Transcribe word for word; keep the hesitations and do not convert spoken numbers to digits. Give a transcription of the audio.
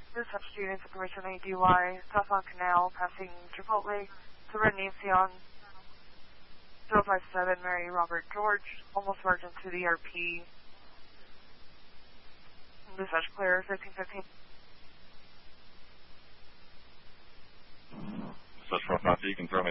Dispatch students information A D Y, Southbound Canal, passing Chipotle, to Red Neon, zero five seven, Mary Robert George, almost merged into the E R P. Dispatch clear, fifteen fifteen. Dispatch from Nazi, confirm